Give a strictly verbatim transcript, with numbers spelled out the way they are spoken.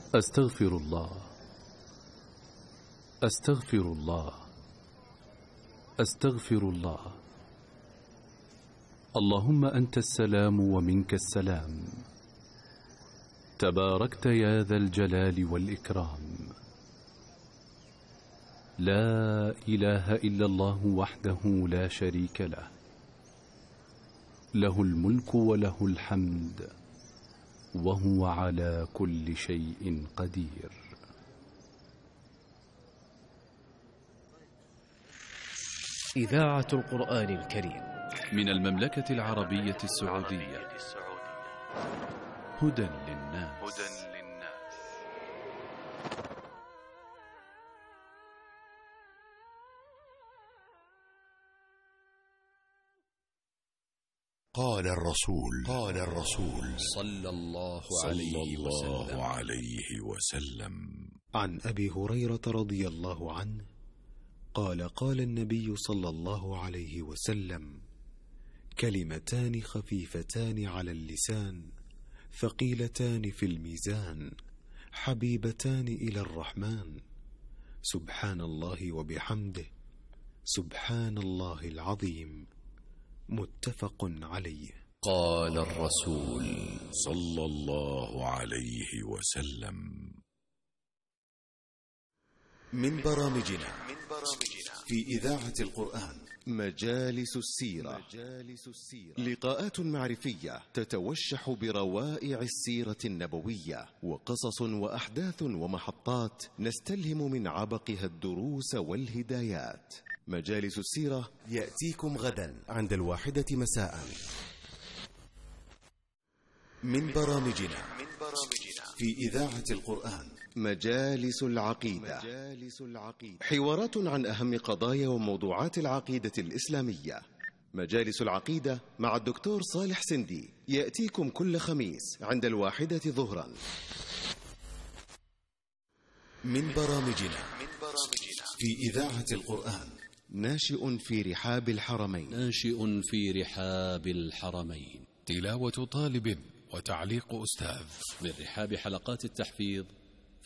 أستغفر الله أستغفر الله أستغفر الله. اللهم أنت السلام ومنك السلام، تباركت يا ذا الجلال والإكرام. لا إله إلا الله وحده لا شريك له، له الملك وله الحمد وهو على كل شيء قدير. إذاعة القرآن الكريم من المملكة العربية السعودية. هدى للناس. قال الرسول قال الرسول صلى الله عليه وسلم, عليه وسلم عن أبي هريرة رضي الله عنه قال قال النبي صلى الله عليه وسلم: كلمتان خفيفتان على اللسان ثقيلتان في الميزان حبيبتان إلى الرحمن، سبحان الله وبحمده، سبحان الله العظيم. متفق عليه. قال الرسول صلى الله عليه وسلم. من برامجنا في إذاعة القرآن مجالس السيرة. لقاءات معرفية تتوشح بروائع السيرة النبوية، وقصص وأحداث ومحطات نستلهم من عبقها الدروس والهدايات. مجالس السيرة يأتيكم غدا عند الواحدة مساء. من برامجنا في إذاعة القرآن مجالس العقيدة. حوارات عن أهم قضايا وموضوعات العقيدة الإسلامية. مجالس العقيدة مع الدكتور صالح سندي يأتيكم كل خميس عند الواحدة ظهرا. من برامجنا في إذاعة القرآن ناشئ في رحاب الحرمين. ناشئ في رحاب الحرمين. تلاوة طالب وتعليق أستاذ. من رحاب حلقات التحفيظ